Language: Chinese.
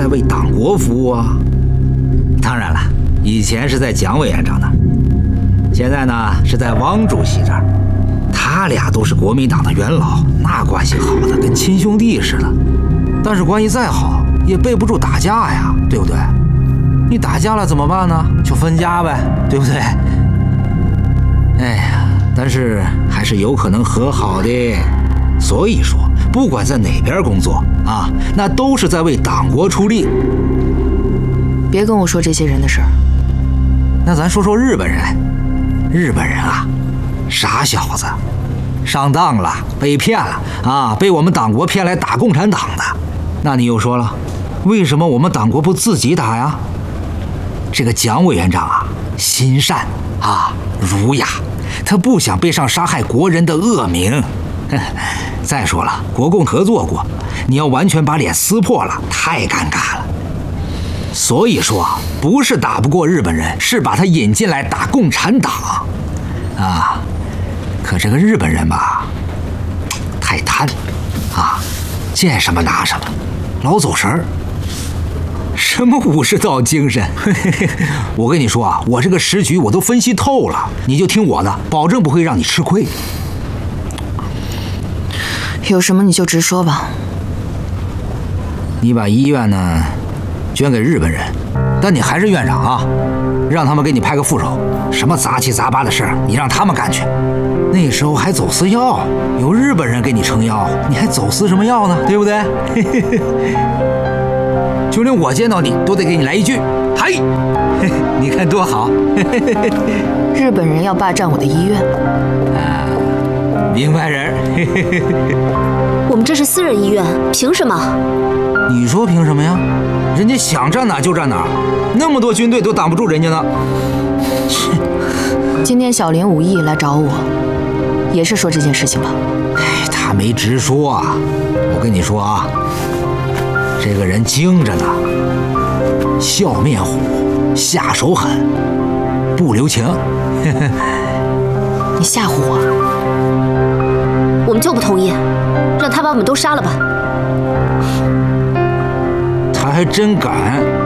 在为党国服务啊。当然了，以前是在蒋委员长那儿，现在呢是在汪主席这儿。他俩都是国民党的元老，那关系好的跟亲兄弟似的。但是关系再好，也背不住打架呀，对不对？你打架了怎么办呢？就分家呗，对不对？哎呀，但是还是有可能和好的。所以说，不管在哪边工作啊，那都是在为党国出力。 别跟我说这些人的事儿。 那咱说说日本人。日本人啊，傻小子，上当了，被骗了啊，被我们党国骗来打共产党的。那你又说了，为什么我们党国不自己打呀？这个蒋委员长啊，心善啊，儒雅，他不想背上杀害国人的恶名。再说了，国共合作过，你要完全把脸撕破了，太尴尬了。所以说，不是打不过日本人，是把他引进来打共产党啊。可这个日本人吧，太贪啊，见什么拿什么，老走神儿。什么武士道精神？我跟你说啊，我这个时局我都分析透了，你就听我的，保证不会让你吃亏。 有什么你就直说吧。 你把医院呢捐给日本人，但你还是院长啊，让他们给你拍个副手，什么杂七杂八的事儿你让他们干去。那时候还走私药，有日本人给你撑腰，你还走私什么药呢？对不对？就连我见到你都得给你来一句嗨，你看多好。 日本人要霸占我的医院啊，明白人。 我们这是私人医院，凭什么？ 你说凭什么呀？人家想站哪就站哪，那么多军队都挡不住人家呢。 今天小林武艺来找我，也是说这件事情吧？ 哎，他没直说啊。我跟你说啊，这个人精着呢，笑面虎，下手狠，不留情。 你吓唬我？ 我们就不同意，让他把我们都杀了吧。 他还真敢。